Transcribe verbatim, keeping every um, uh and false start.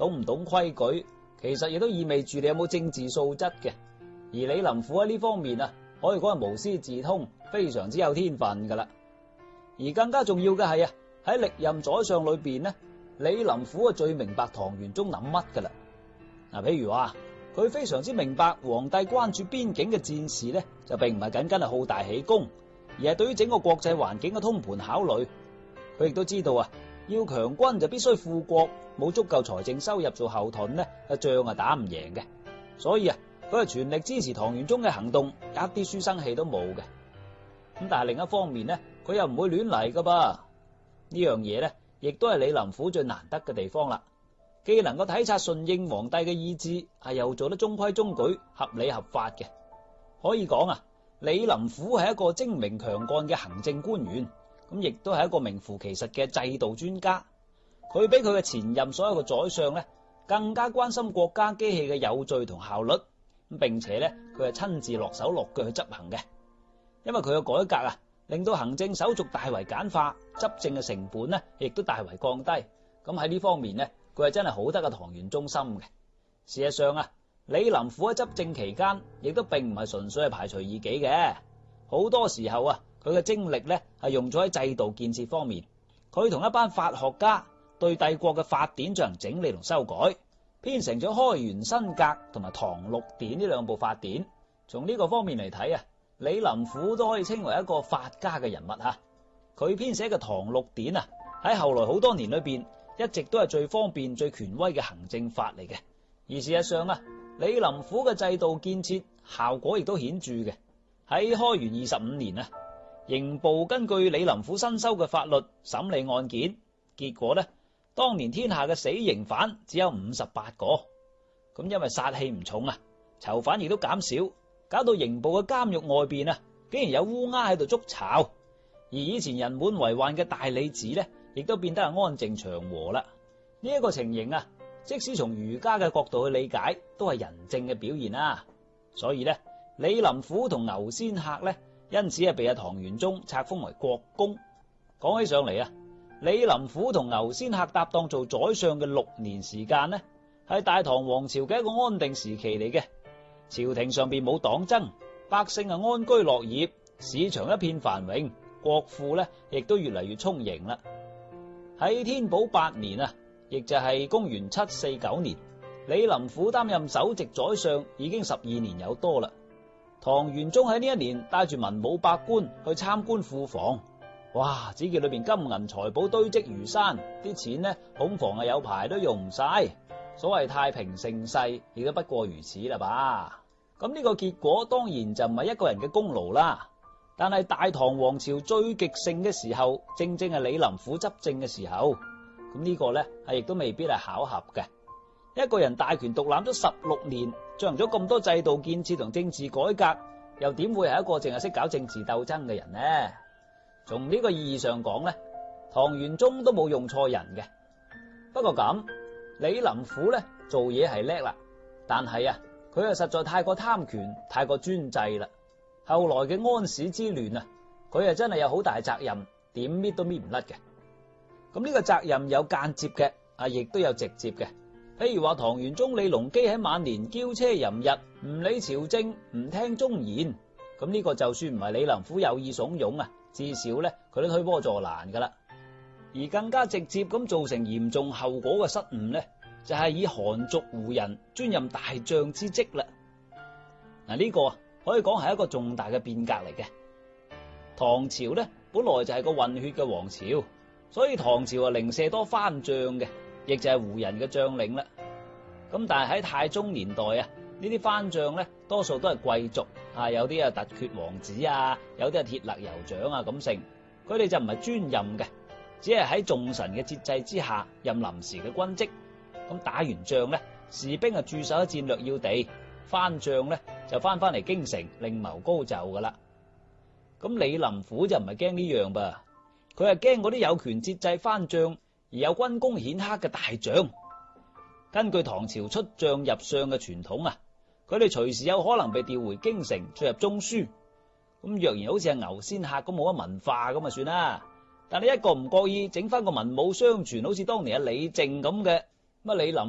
懂唔懂規矩，其實亦都意味住你有冇政治素質嘅。而李林甫喺呢方面啊，可以講係無師自通，非常之有天分噶啦。而更加重要嘅係啊，喺歷任宰相裏邊呢，李林甫啊最明白唐玄宗諗乜噶啦。嗱，譬如話佢非常之明白皇帝關注邊境嘅戰事呢，就並唔係僅僅係好大喜功，而係對於整個國際環境嘅通盤考慮。佢亦都知道啊，要強軍就必須富國，冇足夠財政收入做後盾呢，仗啊打唔贏嘅。所以啊，佢係全力支持唐玄宗嘅行動，一啲書生氣都冇嘅。咁但係另一方面呢，佢又唔會亂嚟噶噃。呢樣嘢呢，亦都係李林甫最難得嘅地方啦。既能夠體察順應皇帝嘅意志，係又做得中規中矩、合理合法嘅。可以講啊，李林甫係一個精明強幹嘅行政官員，咁亦都係一個名副其實嘅制度專家。佢比佢嘅前任所有嘅宰相呢，更加關心國家機器嘅有序同效率，咁並且呢，佢係親自落手落腳去執行嘅。因為佢嘅改革啊，令到行政手續大為簡化，執政嘅成本呢亦都大為降低。咁喺呢方面呢，佢係真係好得個唐玄宗心嘅。事實上啊，李林甫喺執政期間，亦都並唔係純粹係排除異己嘅。好多時候啊，佢嘅精力呢係用咗喺制度建設方面。佢同一班法學家對帝國嘅法典進行整理同修改，編成咗《開元新格》同埋《唐六典》呢兩部法典。從呢個方面嚟睇啊，李林甫都可以稱為一個法家嘅人物吓。佢編寫嘅《唐六典》啊，喺後來好多年裏邊，一直都係最方便、最權威嘅行政法嚟嘅。而事實上啊，李林甫嘅制度建設效果亦都顯著嘅。喺開元二十五年啊，刑部根據李林甫新修嘅法律審理案件，結果呢，當年天下嘅死刑犯只有五十八個。咁因為殺氣唔重啊，囚犯亦都減少，搞到刑部嘅監獄外邊啊，竟然有烏鴉喺度築巢。而以前人滿為患嘅大理寺呢，亦都變得係安靜祥和啦。呢、這、一個情形啊，即使從儒家嘅角度去理解，都係仁政嘅表現啦。所以呢，李林甫同牛仙客呢，因此係被阿唐玄宗冊封為國公。講起上嚟啊，李林甫同牛仙客搭檔做宰相嘅六年時間呢，係大唐王朝嘅一個安定時期嚟嘅。朝廷上邊冇黨爭，百姓啊安居樂業，市場一片繁榮，國庫呢亦都越嚟越充盈啦。喺天寶八年啊，亦就係公元七四九年，李林甫擔任首席宰相已經十二年有多啦。唐玄宗喺呢一年帶住文武百官去參觀庫房，哇！只見裏邊金銀財寶堆積如山，啲錢呢恐防係有排都用唔晒。所謂太平盛世，亦都不過如此啦吧。咁呢個結果當然就唔係一個人嘅功勞啦。但係大唐王朝最極盛嘅時候，正正係李林甫執政嘅時候。咁呢個呢，係亦都未必係巧合嘅。一個人大權獨攬咗十六年，進行咗咁多制度建設同政治改革，又點會係一個淨係識搞政治鬥爭嘅人呢？從呢個意義上講呢，唐玄宗都冇用錯人嘅。不過咁，李林甫呢做嘢係叻啦，但係啊，佢又實在太過貪權，太過專制啦。後來嘅安史之亂啊，佢係真係有好大責任，點搣都搣唔甩嘅。咁呢個責任有間接嘅，啊，亦都有直接嘅。譬如話唐玄宗李隆基喺晚年驕奢淫逸，唔理朝政，唔聽忠言。咁呢個就算唔係李林甫有意慫恿啊，至少咧佢都推波助瀾噶啦。而更加直接咁造成嚴重後果嘅失誤咧，就係以韓族胡人專任大將之職啦。嗱，呢個啊可以講係一個重大嘅變革嚟嘅。唐朝咧本來就係個混血嘅王朝，所以唐朝啊零舍多番將嘅，亦就係胡人嘅將領啦。咁但係喺太宗年代啊，呢啲番將咧多數都係貴族啊，有啲啊突厥王子啊，有啲係鐵勒酋長啊咁成。佢哋就唔係專任嘅，只係喺眾臣嘅節制之下任臨時嘅軍職。咁打完仗咧，士兵啊駐守喺戰略要地，番將咧就翻翻嚟京城另謀高就噶啦。咁李林甫就唔係驚呢樣噃，佢係驚嗰啲有權節制番將而有軍功顯赫嘅大將。根據唐朝出將入相嘅傳統啊，佢哋隨時有可能被調回京城進入中書。咁若然好似係牛仙客咁冇乜文化咁啊算啦，但係一個唔覺意整翻個文武雙全，好似當年阿李靖咁嘅，乜李林